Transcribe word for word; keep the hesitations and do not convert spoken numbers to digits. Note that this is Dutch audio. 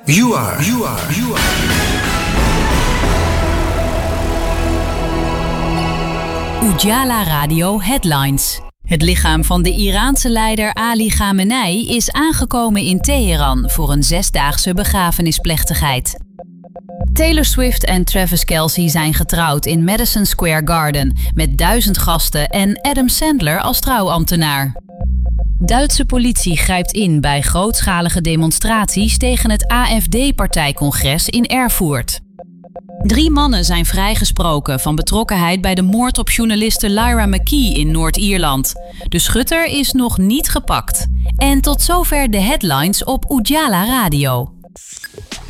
You are, you are, you are. Ujala Radio Headlines. Het lichaam van de Iraanse leider Ali Khamenei is aangekomen in Teheran voor een zesdaagse begrafenisplechtigheid. Taylor Swift en Travis Kelce zijn getrouwd in Madison Square Garden met duizend gasten en Adam Sandler als trouwambtenaar. Duitse politie grijpt in bij grootschalige demonstraties tegen het A F D-partijcongres in Erfurt. Drie mannen zijn vrijgesproken van betrokkenheid bij de moord op journaliste Lyra McKee in Noord-Ierland. De schutter is nog niet gepakt. En tot zover de headlines op Ujala Radio.